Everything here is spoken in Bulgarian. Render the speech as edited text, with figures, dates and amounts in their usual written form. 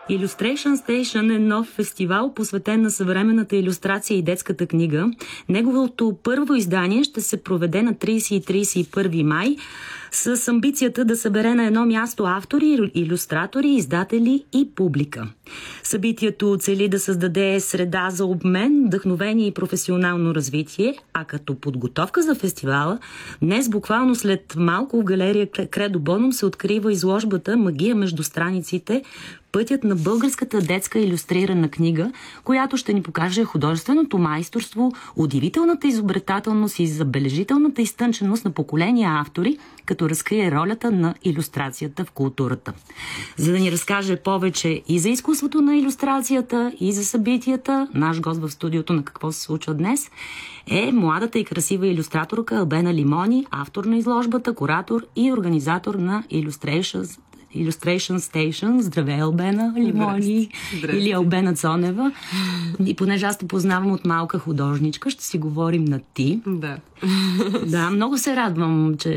Illustration Station е нов фестивал, посветен на съвременната илюстрация и детската книга. Неговото първо издание ще се проведе на 30 и 31 май с амбицията да събере на едно място автори, илюстратори, издатели и публика. Събитието цели да създаде среда за обмен, вдъхновение и професионално развитие, а като подготовка за фестивала, днес буквално след малко в галерия Кредо Боном се открива изложбата "Магия между страниците", пътят на българската детска илюстрирана книга, която ще ни покаже художественото майсторство, удивителната изобретателност и забележителната изтънченост на поколения автори, като разкрие ролята на илюстрацията в културата. За да ни разкаже повече и за изкуството на илюстрацията, и за събитията, наш гост в студиото на "Какво се случва днес" е младата и красива илюстраторка Албена Лимони, автор на изложбата, куратор и организатор на Illustration Station. Здравей, Албена Лимони. Здрасти. Или Албена Цонева. И понеже аз те познавам от малка художничка, ще си говорим на ти. Да. Да, много се радвам, че